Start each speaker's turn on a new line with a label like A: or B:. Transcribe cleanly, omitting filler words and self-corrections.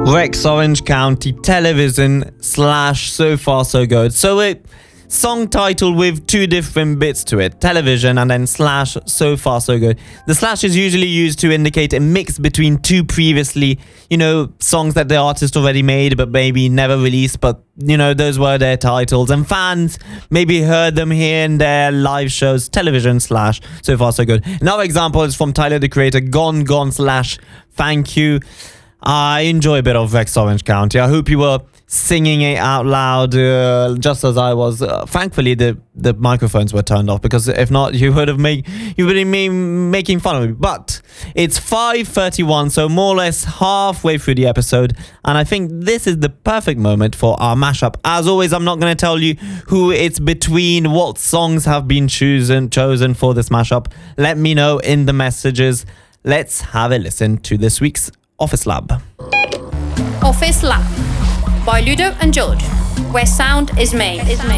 A: Rex Orange County Television / So Far So Good. So it song title with two different bits to it, television and then / So Far So Good. The slash is usually used to indicate a mix between two previously, songs that the artist already made but maybe never released, but those were their titles, and fans maybe heard them here in their live shows. Television / So Far So Good. Another example is from Tyler the Creator, Gone Gone / Thank You. I enjoy a bit of Rex Orange County. I hope you were singing it out loud just as I was. Thankfully, the microphones were turned off, because if not, you would have been making fun of me. But it's 5:31, so more or less halfway through the episode, and I think this is the perfect moment for our mashup. As always, I'm not going to tell you who it's between, what songs have been chosen for this mashup. Let me know in the messages. Let's have a listen to this week's Office Lab.
B: Office Lab by Ludo and George, where sound is made.